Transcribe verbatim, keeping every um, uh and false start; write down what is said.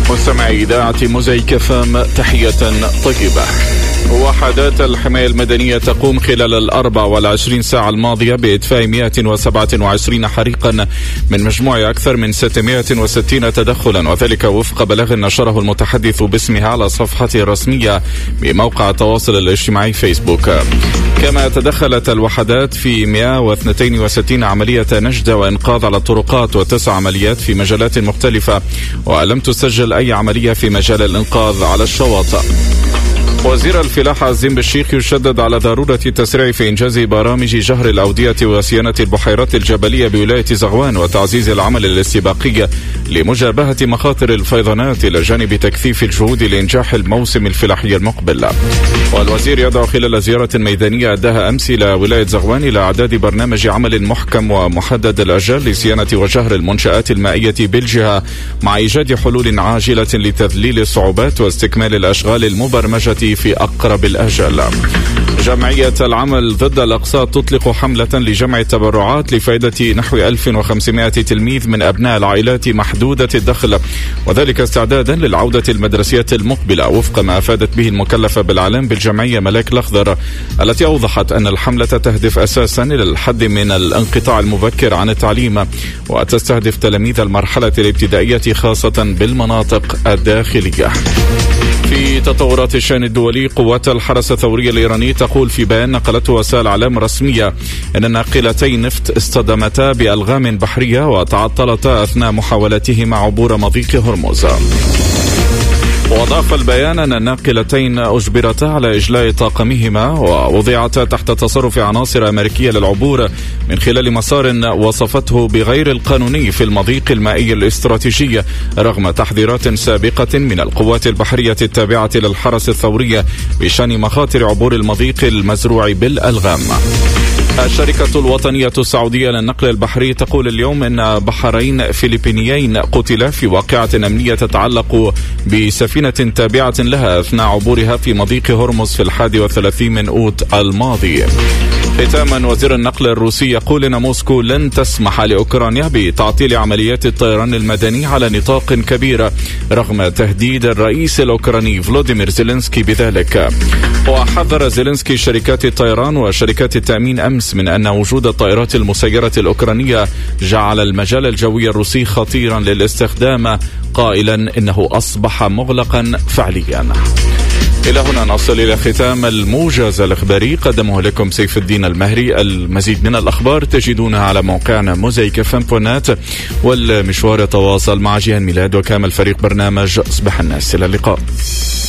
مستمعي إذاعة موزايك اف ام، تحية طيبة. وحدات الحماية المدنية تقوم خلال الأربع والعشرين ساعة الماضية بإطفاء مئة وسبعة وعشرين حريقا من مجموع أكثر من ستمئة وستين تدخلا، وذلك وفق بلاغ نشره المتحدث باسمها على صفحته الرسمية بموقع التواصل الاجتماعي فيسبوك. كما تدخلت الوحدات في مئة واثنين وستين عملية نجدة وإنقاذ على الطرقات وتسع عمليات في مجالات مختلفة، ولم تسجل أي عملية في مجال الإنقاذ على الشواطئ. وزير الفلاحة عزيم بالشيخ يشدد على ضرورة التسريع في إنجاز برامج جهر الأودية وصيانة البحيرات الجبلية بولاية زغوان، وتعزيز العمل الاستباقي لمجابهة مخاطر الفيضانات إلى جانب تكثيف الجهود لإنجاح الموسم الفلاحي المقبل. والوزير يدعو خلال زيارة ميدانية أداها أمس إلى ولاية زغوان إلى إعداد برنامج عمل محكم ومحدد الأجال لصيانة وجهر المنشآت المائية بالجهة، مع إيجاد حلول عاجلة لتذليل الصعوبات واستكمال الأشغال المبرمجة في أقرب الأجل. جمعية العمل ضد الأقساط تطلق حملة لجمع التبرعات لفائدة نحو ألف وخمسمئة تلميذ من أبناء العائلات محدودة الدخل، وذلك استعدادا للعودة المدرسية المقبلة، وفق ما أفادت به المكلفة بالإعلام بالجمعية ملاك الأخضر، التي أوضحت أن الحملة تهدف أساسا إلى الحد من الانقطاع المبكر عن التعليم، وتستهدف تلاميذ المرحلة الابتدائية خاصة بالمناطق الداخلية. في تطورات الشأن الدولي، قوات الحرس الثوري الإيراني تقول في بيان نقلته وسائل إعلام رسمية أن ناقلتي نفط اصطدمتا بألغام بحرية وتعطلتا أثناء محاولتهما عبور مضيق هرمز. وأضاف البيان أن الناقلتين أجبرتا على إجلاء طاقمهما ووضعتا تحت تصرف عناصر أمريكية للعبور من خلال مسار وصفته بغير القانوني في المضيق المائي الاستراتيجي، رغم تحذيرات سابقة من القوات البحرية التابعة للحرس الثوري بشأن مخاطر عبور المضيق المزروع بالألغام. الشركة الوطنية السعودية للنقل البحري تقول اليوم أن بحرين فلبينيين قتلا في واقعة أمنية تتعلق بسفينة تابعة لها أثناء عبورها في مضيق هرمز في الحادي والثلاثين من أوت الماضي. ختاما، وزير النقل الروسي يقول أن موسكو لن تسمح لأوكرانيا بتعطيل عمليات الطيران المدني على نطاق كبير، رغم تهديد الرئيس الأوكراني فلوديمير زيلينسكي بذلك. وحذر زيلينسكي شركات الطيران وشركات التأمين أمس من أن وجود الطائرات المسيرة الأوكرانية جعل المجال الجوي الروسي خطيرا للاستخدام، قائلا إنه أصبح مغلقا فعليا. إلى هنا نصل إلى ختام الموجز الإخباري، قدمه لكم سيف الدين المهري. المزيد من الأخبار تجدونها على موقعنا موزايك اف ام دوت نت، والمشوار تواصل مع جيهان ميلاد وكامل فريق برنامج أصبح الناس. إلى اللقاء.